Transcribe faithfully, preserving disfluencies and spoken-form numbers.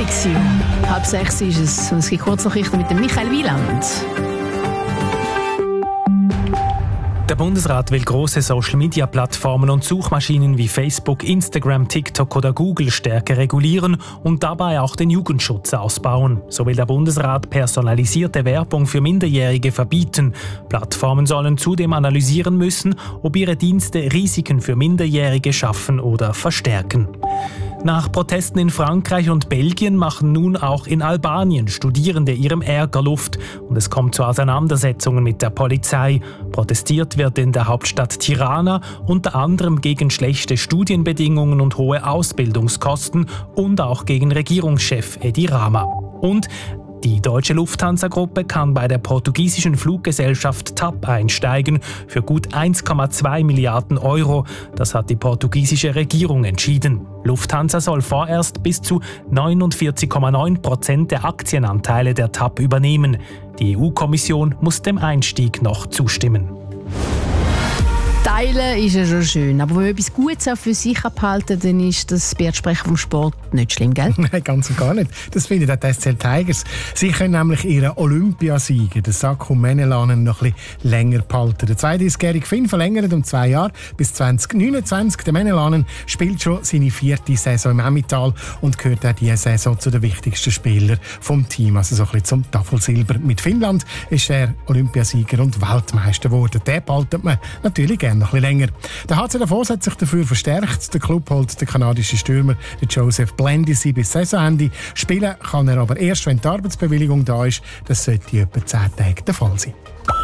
Alexio. Halb sechs ist es und es gibt Kurznachrichten mit dem Michael Wieland. Der Bundesrat will grosse Social-Media-Plattformen und Suchmaschinen wie Facebook, Instagram, TikTok oder Google stärker regulieren und dabei auch den Jugendschutz ausbauen. So will der Bundesrat personalisierte Werbung für Minderjährige verbieten. Plattformen sollen zudem analysieren müssen, ob ihre Dienste Risiken für Minderjährige schaffen oder verstärken. Nach Protesten in Frankreich und Belgien machen nun auch in Albanien Studierende ihrem Ärger Luft und es kommt zu Auseinandersetzungen mit der Polizei. Protestiert wird in der Hauptstadt Tirana unter anderem gegen schlechte Studienbedingungen und hohe Ausbildungskosten und auch gegen Regierungschef Edi Rama. Und die deutsche Lufthansa-Gruppe kann bei der portugiesischen Fluggesellschaft T A P einsteigen für gut eins Komma zwei Milliarden Euro. Das hat die portugiesische Regierung entschieden. Lufthansa soll vorerst bis zu neunundvierzig Komma neun Prozent der Aktienanteile der T A P übernehmen. Die E U-Kommission muss dem Einstieg noch zustimmen. Teilen ist ja schon schön, aber wenn man etwas Gutes auch für sich abhalten, dann ist das Biersprechen vom Sport nicht schlimm, gell? Nein, ganz und gar nicht. Das findet auch die S C L Tigers. Sie können nämlich ihren Olympiasieger, den Sakko Menelanen, noch ein bisschen länger behalten. Der zweiunddreißigjährige Finn verlängert um zwei Jahre bis zwanzig neunundzwanzig. Der Menelanen spielt schon seine vierte Saison im Emmental und gehört auch diese Saison zu den wichtigsten Spielern vom Team. Also so ein bisschen zum Tafelsilber. Mit Finnland ist er Olympiasieger und Weltmeister geworden. Den behaltet man natürlich gerne noch ein bisschen länger. Der H C Davos hat sich dafür verstärkt. Der Club holt den kanadischen Stürmer Joseph Blandisi bis Saisonende. Spielen kann er aber erst, wenn die Arbeitsbewilligung da ist. Das sollte in etwa zehn Tagen der Fall sein.